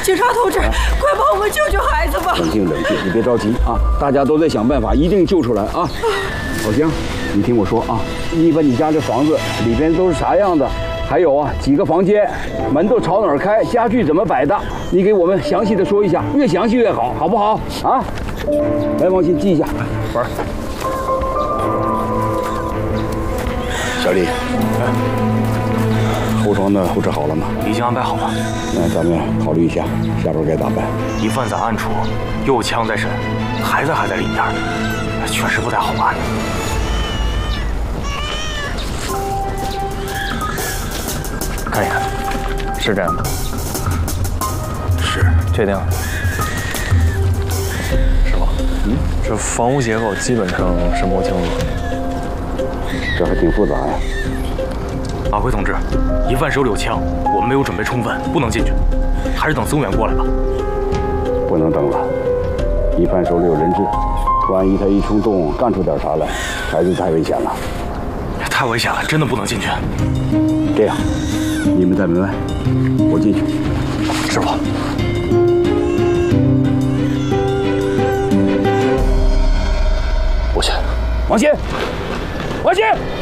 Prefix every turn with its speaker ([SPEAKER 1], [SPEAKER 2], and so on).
[SPEAKER 1] 警察同志，快帮我们救救孩子吧！
[SPEAKER 2] 冷静冷静，你别着急啊，大家都在想办法，一定救出来啊！老姜，你听我说啊，一般你家这房子里边都是啥样的？还有啊，几个房间，门都朝哪儿开，家具怎么摆的？你给我们详细的说一下，越详细越好，好不好？啊，来，王鑫记一下。玩。小丽，后窗的布置好了吗？
[SPEAKER 3] 已经安排好了。
[SPEAKER 2] 那咱们考虑一下，下边该咋办？
[SPEAKER 3] 疑犯在暗处，又有枪在身，孩子还在里面，确实不太好办。看一看，是这样的。是，确定。师傅，这房屋结构基本上是摸清楚了。
[SPEAKER 2] 这还挺复杂呀。
[SPEAKER 3] 阿辉同志，疑犯手里有枪，我们没有准备充分，不能进去，还是等增援过来吧。
[SPEAKER 2] 不能等了，疑犯手里有人质，万一他一冲动干出点啥来，孩子太危险了。
[SPEAKER 3] 太危险了，真的不能进去。
[SPEAKER 2] 这样，你们在门外，我进去。
[SPEAKER 3] 师傅。
[SPEAKER 2] 我去。王鑫，王鑫。